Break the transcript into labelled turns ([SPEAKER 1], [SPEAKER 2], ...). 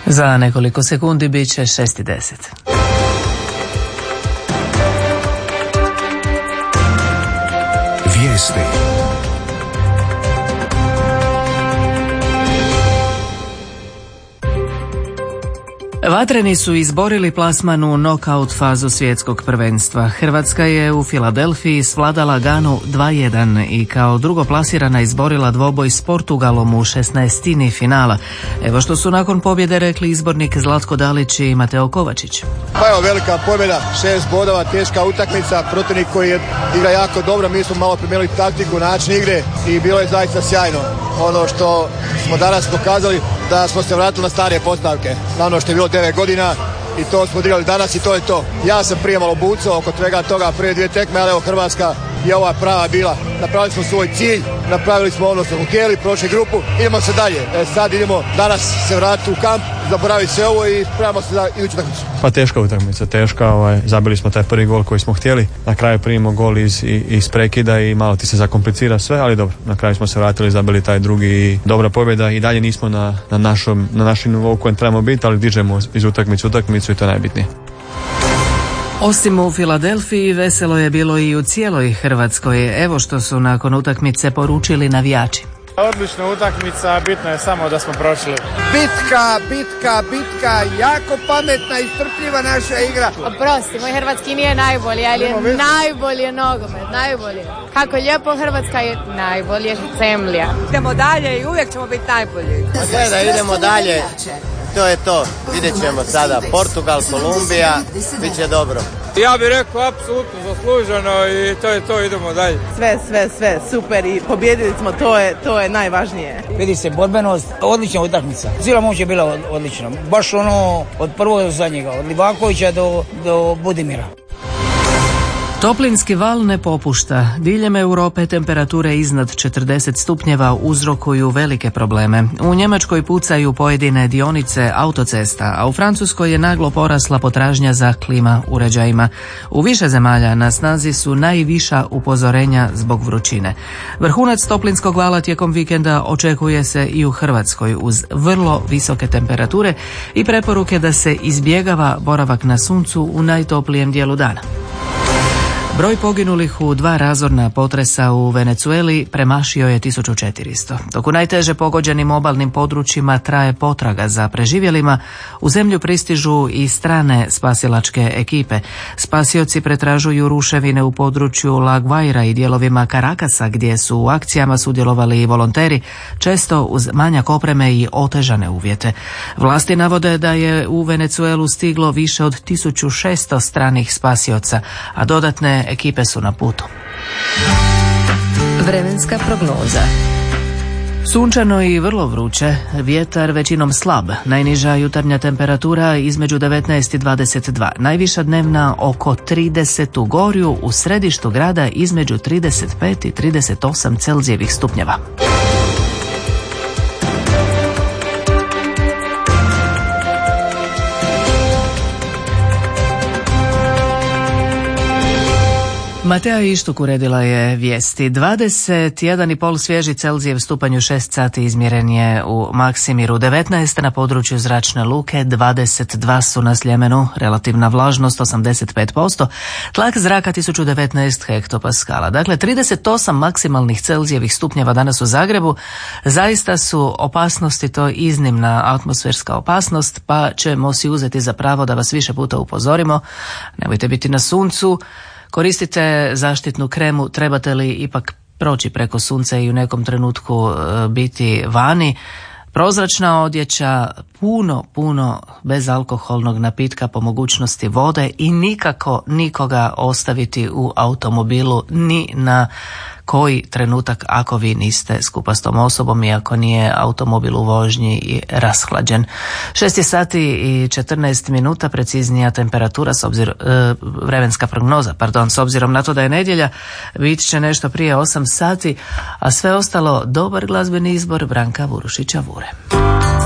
[SPEAKER 1] Za nekoliko sekundi bit će 6:10.
[SPEAKER 2] Vijesti.
[SPEAKER 1] Vatreni su izborili plasman u nokaut fazu svjetskog prvenstva. Hrvatska je u Filadelfiji svladala Ganu 2:1 i kao drugo plasirana izborila dvoboj s Portugalom u 16. finala. Evo što su nakon pobjede rekli izbornik Zlatko Dalić i Mateo Kovačić.
[SPEAKER 3] Pa evo, velika pobjeda, 6 bodova, teška utakmica, protivnik koji igra jako dobro, mi smo malo promijenili taktiku, način igre i bilo je zaista sjajno. Ono što smo danas pokazali da smo se vratili na stare postavke, na ono što je bilo 9 godina i to smo odigrali danas i to je to. Ja sam prije malo bucao oko svega toga prije 2 tekme, ali evo Hrvatska je ova prava bila. Napravili smo svoj cilj, napravili smo ono što smo htjeli, prošli grupu, idemo se dalje. Sad idemo danas se vratiti u kamp, zaboraviti sve ovo i spravimo se za iduću utakmicu.
[SPEAKER 4] Pa teška utakmica, zabili smo taj prvi gol koji smo htjeli, na kraju primimo gol iz prekida i malo ti se zakomplicira sve, ali dobro, na kraju smo se vratili, zabili taj drugi i dobra pobjeda i dalje nismo na našem nivou kojem trebamo biti, ali dižemo iz utakmicu i to je najbitnije.
[SPEAKER 1] Osim u Filadelfiji, veselo je bilo i u cijeloj Hrvatskoj. Evo što su nakon utakmice poručili navijači.
[SPEAKER 5] Odlična utakmica, bitno je samo da smo prošli.
[SPEAKER 6] Bitka, jako pametna i strpljiva naša igra.
[SPEAKER 7] Oprosti, moj hrvatski nije najbolji, ali je najbolji nogomet, najbolji. Kako lijepo Hrvatska je najbolje zemlja.
[SPEAKER 6] Idemo dalje i uvijek ćemo biti najbolji.
[SPEAKER 8] Idemo dalje. To je to, vidjet ćemo sada Portugal, Kolumbija, bit će dobro.
[SPEAKER 5] Ja bih rekao apsolutno zasluženo i to je to, idemo dalje.
[SPEAKER 6] Sve, super i pobjedili smo, to je najvažnije.
[SPEAKER 9] Vidi se borbenost, odlična utakmica. Cijela moć je bila odlična, baš ono od prvog do zadnjega, od Livakovića do Budimira.
[SPEAKER 1] Toplinski val ne popušta. Diljem Europe temperature iznad 40 stupnjeva uzrokuju velike probleme. U Njemačkoj pucaju pojedine dionice autocesta, a u Francuskoj je naglo porasla potražnja za klima uređajima. U više zemalja na snazi su najviša upozorenja zbog vrućine. Vrhunac toplinskog vala tijekom vikenda očekuje se i u Hrvatskoj uz vrlo visoke temperature i preporuke da se izbjegava boravak na suncu u najtoplijem dijelu dana. Broj poginulih u 2 razorna potresa u Venezueli premašio je 1400. Dok u najteže pogođenim obalnim područjima traje potraga za preživjelima, u zemlju pristižu i strane spasilačke ekipe. Spasioci pretražuju ruševine u području La Guaira i dijelovima Caracasa gdje su u akcijama sudjelovali i volonteri, često uz manjak opreme i otežane uvjete. Vlasti navode da je u Venezuelu stiglo više od 1600 stranih spasioca, a dodatne ekipe su na putu.
[SPEAKER 10] Vremenska prognoza.
[SPEAKER 1] Sunčano i vrlo vruće, vjetar većinom slab, najniža jutarnja temperatura između 19 i 22, najviša dnevna oko 30 u Gorju, u središtu grada između 35 i 38 Celzijevih stupnjeva. Matea Ištuk uredila je vijesti. 21,5 svježi Celzijev stupanj u 6 sati izmjeren je u Maksimiru, 19 na području Zračne luke, 22 su na Sljemenu, relativna vlažnost 85%, tlak zraka 1019 hektopaskala. Dakle, 38 maksimalnih Celzijevih stupnjeva danas u Zagrebu. Zaista su opasnosti, to iznimna atmosferska opasnost, pa ćemo si uzeti za pravo da vas više puta upozorimo. Nemojte biti na suncu. Koristite zaštitnu kremu, trebate li ipak proći preko sunca i u nekom trenutku biti vani. Prozračna odjeća, puno bezalkoholnog napitka, po mogućnosti vode i nikako nikoga ostaviti u automobilu ni na koji trenutak ako vi niste skupa s tom osobom i ako nije automobil u vožnji i rashlađen. 6 sati i 14 minuta, preciznija temperatura, vremenska prognoza, s obzirom na to da je nedjelja, bit će nešto prije 8 sati, a sve ostalo dobar glazbeni izbor Branka Vurušića Vure.